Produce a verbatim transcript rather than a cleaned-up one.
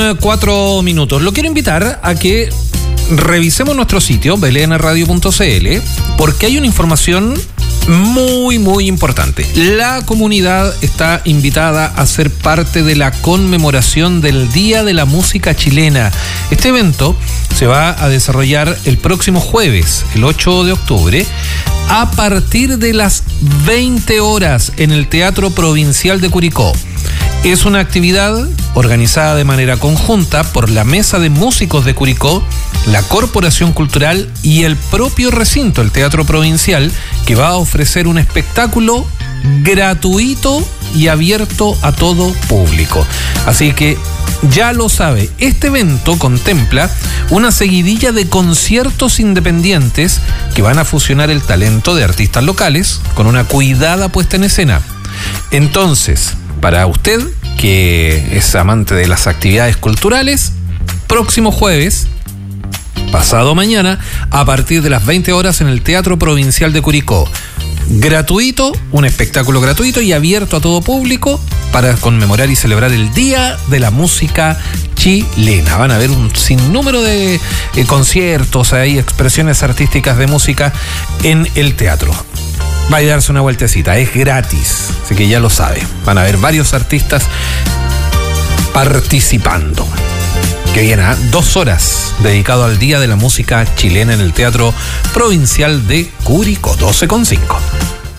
con cuatro minutos. Lo quiero invitar a que revisemos nuestro sitio, b l n radio punto c l, porque hay una información muy, muy importante. La comunidad está invitada a ser parte de la conmemoración del Día de la Música Chilena. Este evento se va a desarrollar el próximo jueves, el ocho de octubre, a partir de las veinte horas en el Teatro Provincial de Curicó. Es una actividad organizada de manera conjunta por la Mesa de Músicos de Curicó, la Corporación Cultural y el propio recinto, el Teatro Provincial, que va a ofrecer un espectáculo gratuito y abierto a todo público. Así que ya lo sabe, este evento contempla una seguidilla de conciertos independientes que van a fusionar el talento de artistas locales con una cuidada puesta en escena. Entonces, para usted que es amante de las actividades culturales, próximo jueves, pasado mañana, a partir de las veinte horas en el Teatro Provincial de Curicó. Gratuito, un espectáculo gratuito y abierto a todo público para conmemorar y celebrar el Día de la Música Chilena. Van a haber un sinnúmero de eh, conciertos, hay expresiones artísticas de música en el teatro. Va a darse una vueltecita, es gratis, así que ya lo sabe. Van a haber varios artistas participando. Que viene a dos horas dedicado al Día de la Música Chilena en el Teatro Provincial de Curicó, doce con cinco.